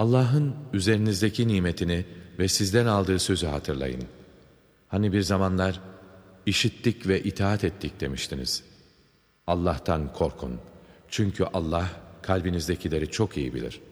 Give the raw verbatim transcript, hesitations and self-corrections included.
Allah'ın üzerinizdeki nimetini ve sizden aldığı sözü hatırlayın. Hani bir zamanlar işittik ve itaat ettik demiştiniz. Allah'tan korkun. Çünkü Allah kalbinizdekileri çok iyi bilir.